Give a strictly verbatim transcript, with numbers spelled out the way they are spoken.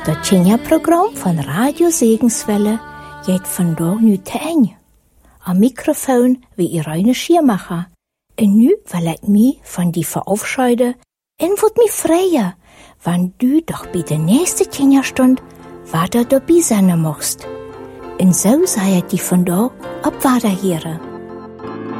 Das Tjenja-Programm von Radio Segenswelle geht vandaag nu te einde. Am Mikrofon wie Irene Schiermacher. En nu wil ik mij van die verabschieden en wordt mij vrijer, wann du doch bij de nächste Tjenja-Stund weiter dabei sein mocht. En zo sei het die vandaag op Waderheren.